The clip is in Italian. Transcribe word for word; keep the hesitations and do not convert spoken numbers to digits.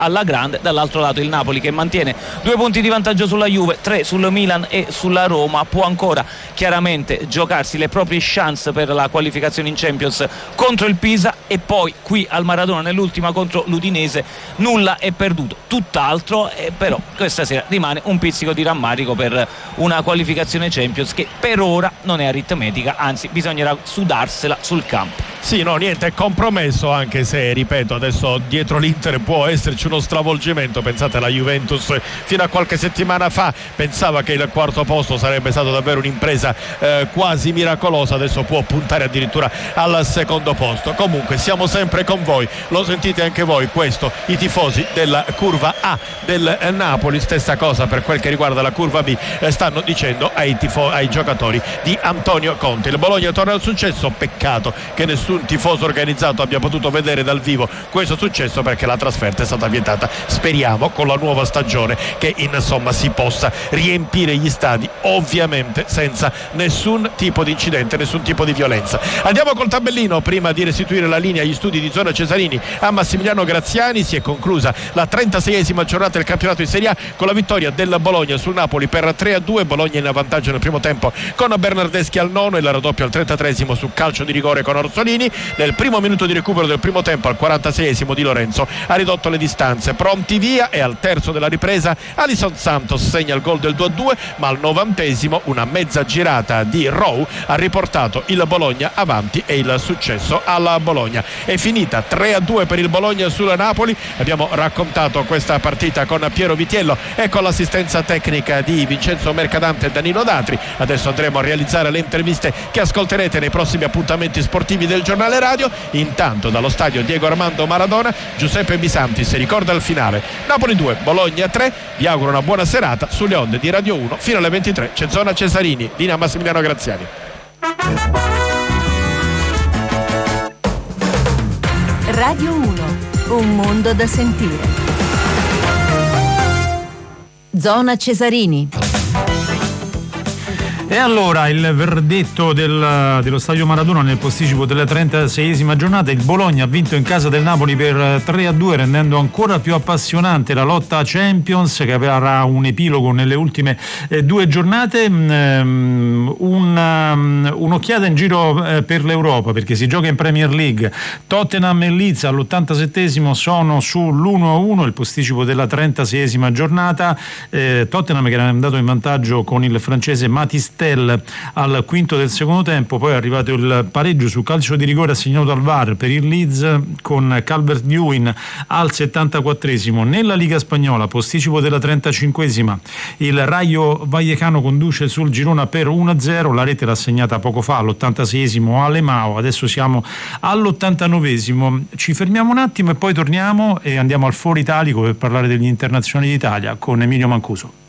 alla grande. Dall'altro lato il Napoli, che mantiene due punti di vantaggio sulla Juve, tre sul Milan e sulla Roma, può ancora chiaramente giocarsi le proprie chance per la qualificazione in Champions contro il Pisa, e poi qui al Maradona nell'ultima contro l'Udinese nulla è perduto, tutt'altro. E però questa sera rimane un pizzico di rammarico per una qualificazione Champions che per ora non è aritmetica, anzi bisognerà sudarsela sul campo. Sì, no, niente, è compromesso, anche se, ripeto, adesso dietro l'Inter può esserci uno stravolgimento. Pensate, la Juventus fino a qualche settimana fa pensava che il quarto posto sarebbe stato davvero un'impresa eh, quasi miracolosa, adesso può puntare addirittura al secondo posto. Comunque siamo sempre con voi, lo sentite anche voi questo, i tifosi della curva A del Napoli, stessa cosa per quel che riguarda la curva B, eh, stanno dicendo ai, tifo- ai giocatori di Antonio Conte. Il Bologna torna al successo, peccato che nessuno un tifoso organizzato abbia potuto vedere dal vivo questo successo, perché la trasferta è stata vietata. Speriamo con la nuova stagione che insomma si possa riempire gli stadi, ovviamente senza nessun tipo di incidente, nessun tipo di violenza. Andiamo col tabellino prima di restituire la linea agli studi di zona Cesarini a Massimiliano Graziani. Si è conclusa la trentaseiesima giornata del campionato in Serie A con la vittoria del Bologna sul Napoli per tre a due. Bologna in vantaggio nel primo tempo con Bernardeschi al nono e la raddoppia al trentatreesimo su calcio di rigore con Orsolini. Nel primo minuto di recupero del primo tempo, al quarantaseiesimo, Di Lorenzo ha ridotto le distanze, pronti via, e al terzo della ripresa Alison Santos segna il gol del due a due, ma al novantesimo una mezza girata di Rowe ha riportato il Bologna avanti e il successo alla Bologna. È finita tre a due per il Bologna sul Napoli. Abbiamo raccontato questa partita con Piero Vitiello e con l'assistenza tecnica di Vincenzo Mercadante e Danilo Datri. Adesso andremo a realizzare le interviste che ascolterete nei prossimi appuntamenti sportivi del giornale radio. Intanto dallo stadio Diego Armando Maradona Giuseppe Bisanti si ricorda il finale: Napoli due, Bologna tre. Vi auguro una buona serata sulle onde di Radio uno fino alle ventitré. C'è zona Cesarini, linea Massimiliano Graziani. Radio uno, un mondo da sentire. Zona Cesarini. E allora il verdetto del, dello stadio Maradona nel posticipo della trentaseiesima giornata: il Bologna ha vinto in casa del Napoli per tre a due, rendendo ancora più appassionante la lotta a Champions, che avrà un epilogo nelle ultime eh, due giornate. Um, una, um, un'occhiata in giro eh, per l'Europa, perché si gioca in Premier League. Tottenham e Leeds all'ottantasettesimo sono sull'uno a uno, il posticipo della trentaseiesima giornata. eh, Tottenham che era andato in vantaggio con il francese Matisse al quinto del secondo tempo, poi è arrivato il pareggio su calcio di rigore assegnato dal V A R per il Leeds con Calvert-Lewin al settantaquattresimo. Nella Liga Spagnola, posticipo della trentacinquesima, il Rayo Vallecano conduce sul Girona per uno a zero, la rete l'ha segnata poco fa all'ottantaseiesimo Alemao. Adesso siamo all'ottantanovesimo. Ci fermiamo un attimo e poi torniamo e andiamo al Foro Italico per parlare degli internazionali d'Italia con Emilio Mancuso.